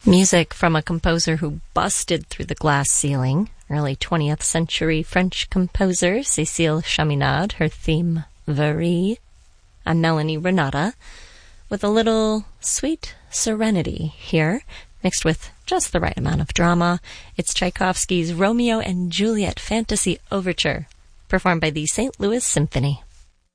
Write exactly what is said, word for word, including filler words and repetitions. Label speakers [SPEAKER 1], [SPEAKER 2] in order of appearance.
[SPEAKER 1] Music from a composer who busted through the glass ceiling, early twentieth century French composer Cécile Chaminade, her theme Varie. I'm Melanie Renata, with a little sweet serenity here, mixed with just the right amount of drama. It's Tchaikovsky's Romeo and Juliet Fantasy Overture, performed by the Saint Louis Symphony.